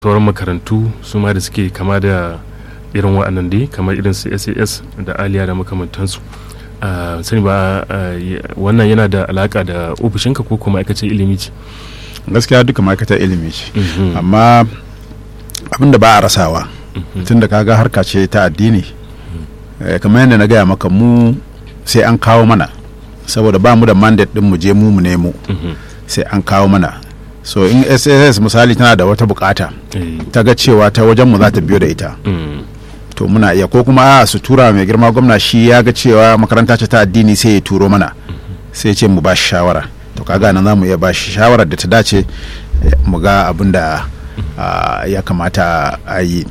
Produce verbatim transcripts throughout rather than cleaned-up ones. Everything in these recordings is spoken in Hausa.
sauran makarantu su ma da suke kama da irin wa'annan dai kamar irin su S A S da Aliya da makamantansu. Sani ba wannan yana da alaka da ofishinka ko kuma ma'aikatar ilimi ce? Gaskiya duka ma'aikatar ilimi ce, amma abin da ba a rasawa tun da kaga harka ce ta addini, kamar yadda na gaya maka mu sai an kawo mana, saboda ba mu da mandate din mu je mu mu nemo, sai an kawo mana. So in S A S misali tana da wata bukata ta ga cewa ta wajen mu za ta biyo da ita, to muna iya, ko kuma a su tura mai girma gwamna shi ya ga cewa makaranta ce ta addini sai ya turo mana, sai ce mu ba shi shawara. To kaga nan za mu iya ba shi shawarar da ta dace mu ga abin da ya kamata a yi.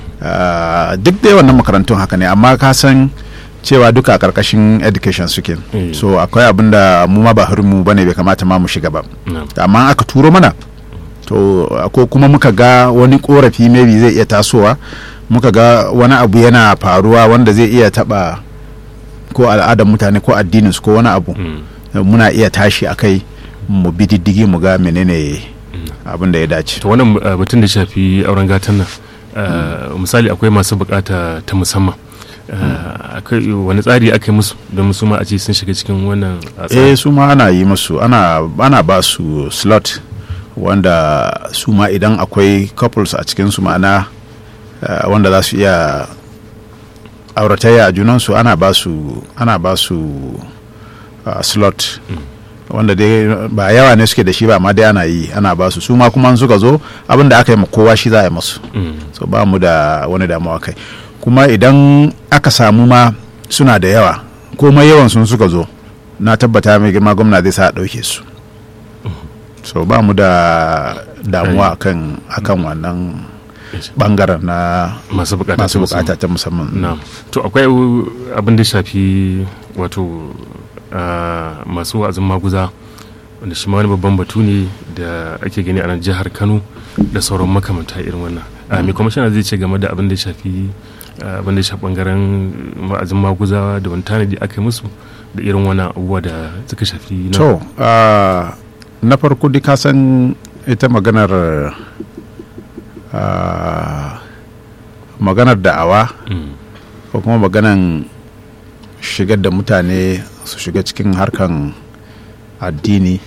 Duk dai wannan makarantun haka ne, amma ka san cewa duka a karkashin education suke, so akwai abin da mu ma ba hurmu bane, bai kamata ma mu shiga ba. Amma aka turo mana, to ko kuma muka ga wani korafi maybe zai iya tasowa, muka ga wani abu yana faruwa wanda zai iya taba ko al'adar mutane ko addinin su ko wani abu, muna iya tashi akai mu bi diddigi mu ga menene abin da ya dace. To wannan batun da shafi auren gatan nan, misali akwai masu bukata ta musamman, wani tsari aka yi musu don su ma a ce sun shiga cikin wannan tsari? Eh, su ma ana yi musu, ana ana ba su slot wanda su ma idan akwai couples a cikin su, ma'ana wanda za su iya auratayya a junansu, ana ba su ana ba su slot wanda dai ba yawa ne suke da shi ba, amma dai ana yi, ana ba su. Su ma kuma suka zo abin da aka yi ma kowa shi za a yi masu, so ba mu da wani damuwa kai. Kuma idan aka samu ma suna da yawa, kuma yawan sun suka zo, na tabbata mai girma gwamna zai sa a ɗauke su, so ba mu da damuwa akan akan wannan bangaren na masu bukata ta musamman. To akwai abin da shafi wato masu wa'azin maguza, wanda shi ma wani babban batu ne da ake gani a nan jihar Kano da sauran makamanta irin wannan. Mai kwamishina zai ce game da abin da shafi abin da shafi bangaren wa'azin maguzawa da wani tanadi aka yi musu da irin wannan abubuwa da suka shafi? To na farko dai ka san ita maganar maganar da'awa ko kuma maganan shigar da mutane su shiga cikin harkan addini,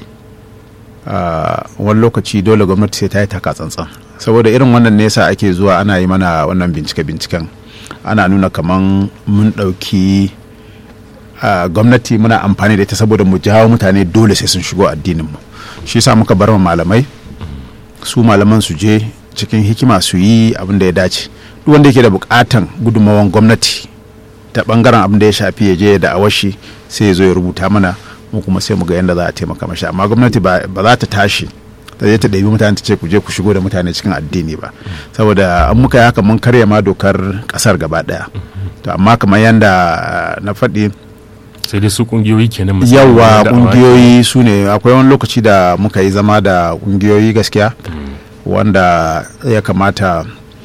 wani lokaci dole gwamnati sai ta yi taka tsantsan, saboda irin wannan nesa ake zuwa ana yi mana wannan bincike-binciken, ana nuna kaman mun ɗauki gwamnati muna amfani da ita saboda mu jawo mutane dole sai sun shigo addininmu. Shi sa muka bar malalamai, su malaman su je cikin hikima su yi abin da ya dace. Duk wanda yake da bukatan gudunmawan gwamnati ta bangaren abin da ya shafi ya je da awashi, sai ya zo ya rubuta mana, mu kuma sai mu ga yadda za a taimaka mashi. Amma gwamnati ba za ta tashi ta je ta ɗabi mutane ta ce ku je ku shigo da mutane cikin addini ba, saboda an muka yi haka mun karya ma dokar ƙasar gaba ɗaya. To amma kamar yadda na faɗi, sai dai su kungiyoyi kenan, yawa kungiyoyi su ne. Akwai wani lokaci da muka yi zama da kungiyoyi gaskiya, wanda ya kamata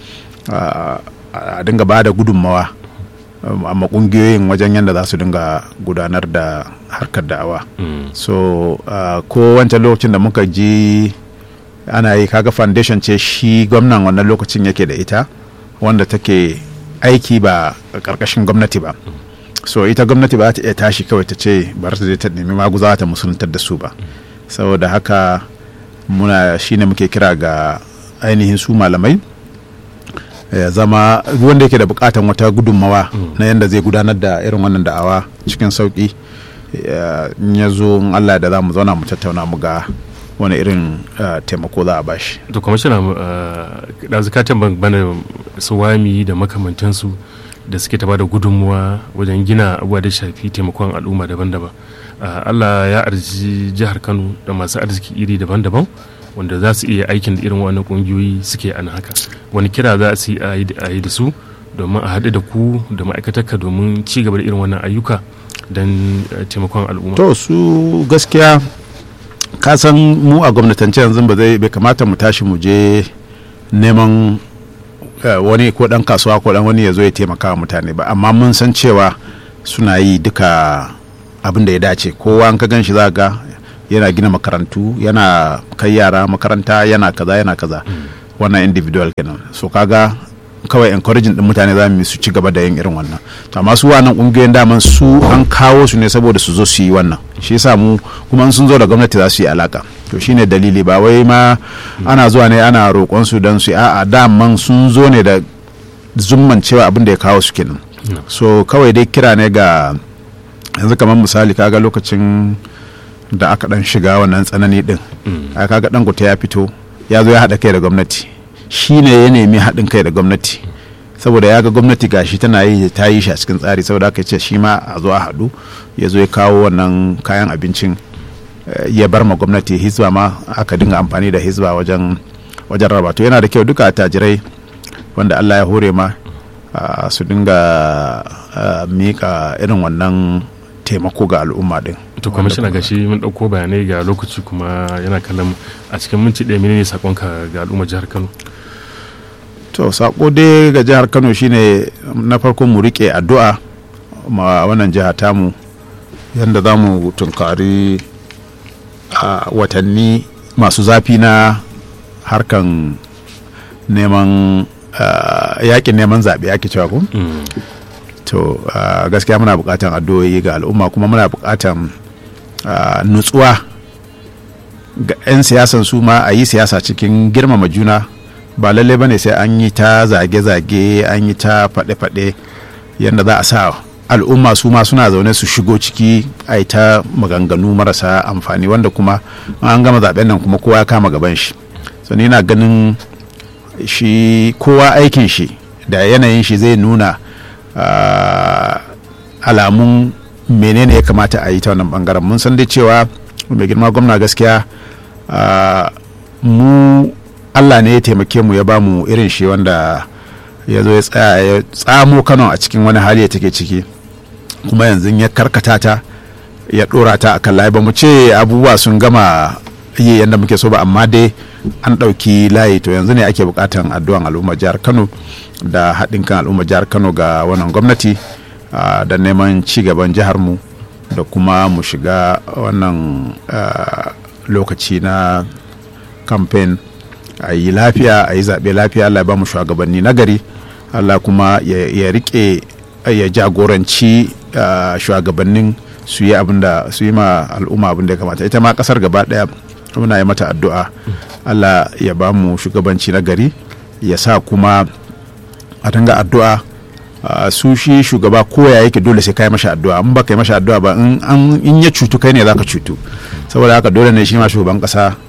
a dinga ba da gudunmawa amma kungiyoyin wajen yadda za su dinga gudanar da harkar da'awa. So ko wancan lokacin da muka ji ana yi, kaga foundation ce shi gwamnan wannan lokacin yake da ita, wanda take aiki ba karkashin gwamnati ba. So ita gwamnati ba ta iya tashi kawai ta ce bari ta je ta nemi maguza ta musuluntar da su ba. Saboda haka muna shine muke kira ga ainihin su malamai, ya zama wanda yake da bukatan wata gudunmawa na yadda zai gudanar da irin wannan da'awa cikin sauki, in ya zo in Allah da za mu zauna mu tattauna mu ga wani irin taimako za a bashi. To kwamishina, da zakatan bana suwami da makamantansu da suke ta bada gudunmuwa wajen gina abubuwa da shafi taimakon al'umma daban-daban. Allah ya arzi jihar Kano da masu arziki iri daban-daban wanda za su iya aikin da irin wannan kungiyoyi suke ana haka. Wani kira za su yi a yi da su domin a haɗu da ku da ma'aikatarka domin ci gaba da irin wannan ayyuka don taimakon al'umma? To su gaskiya ka san mu a gwamnatance yanzu ba zai bai kamata mu tashi mu je neman wani ko dan kasuwa ko dan wani ya zo ya taimaka wa mutane ba, amma mun san cewa suna yi duka abin da ya dace. Kowa an ka gan shi za ga yana gina makarantu, yana kai yara makaranta, yana kaza yana kaza. wannan individual kenan. So kaga kawai encouraging din mutane za mu su ci gaba da yin irin wannan. To amma su wannan kungiyoyin daman su an kawo su ne saboda su zo su yi wannan, shi yasa mu kuma sun zo da gwamnati za su yi alaka. To shine dalili, ba wai ma ana zuwa ne ana roƙon su don su a'a daman sun zo ne da zumman cewa abin da ya kawo su kenan. So kawai dai kira ne ga yanzu kamar misali kaga lokacin da aka dan shiga wannan tsanani din, a kaga Dangote ya fito ya zo ya haɗa kai da gwamnati, shi ne ya nemi haɗin kai da gwamnati saboda ya ga gwamnati gashi tana yi ta yi shi a cikin tsari, saboda aka ce shi ma a zo a haɗu ya zo ya kawo wannan kayan abincin ya bar ma gwamnati. Hizba ma aka dinga amfani da hizba wajen wajen raba. To yana da kyau duka attajirai wanda Allah ya hore ma su dinga mika irin wannan taimako ga al'umma din. To kwamishina gashi mun dauko bayanai ga lokaci kuma yana kallon a cikin minti ɗaya menene sakonka ga al'ummar jihar Kano? To sako dai ga jihar Kano shine na farko mu rike addu'a ma wannan jiha tamu yanda za mu tunkari a watanni masu zafi na harkan neman yakin neman zaɓe ake cewa ko? To gaskiya muna buƙatan addu'o'i ga al'umma, kuma muna buƙatan nutsuwa ga 'yan siyasan su ma a yi siyasa cikin girmama juna. Ba lallai bane sai an yi ta zage-zage an yi ta faɗe-faɗe yadda za a sa al'umma su ma suna zaune su shigo ciki a yi ta maganganu marasa amfani, wanda kuma an gama zaɓen nan kuma kowa ya kama gaban shi. So ni na ganin shi kowa aikin shi da yanayin shi zai nuna alamun menene ya kamata a yi ta wannan bangaren. Mun san dai cewa mai girma gwamna gaskiya mu Allah ne ya taimake mu ya ba mu irin shi wanda ya zo ya tsaya ya tsamo Kano a cikin wani hali ya take ciki, kuma yanzu ya karkata ta ya dora ta akan layi. Ba mu ce abubuwa sun gama yi yadda muke so ba, amma dai an ɗauki layi. To yanzu ne ake bukatan addu'an al'ummar jihar Kano da haɗin kan al'ummar jihar Kano ga wannan gwamnati da neman ci gaban jihar mu, da kuma mu shiga wannan lokaci na campaign a yi lafiya, a yi zaɓe lafiya. Allah ya ba mu shugabanni nagari, Allah kuma ya rike ya jagoranci shugabannin su yi abin da su yi ma al'umma abin da ya kamata. Ita ma kasar gaba ɗaya muna yi mata addu'a, Allah ya ba mu shugabanci nagari, ya sa kuma a dinga addu'a. Su shi shugaba koya yake dole sai kai masha addu'a, in ba kai masha addu'a ba in ya cutu kai ne zaka cutu. Saboda haka dole ne shi ma shugaban kasa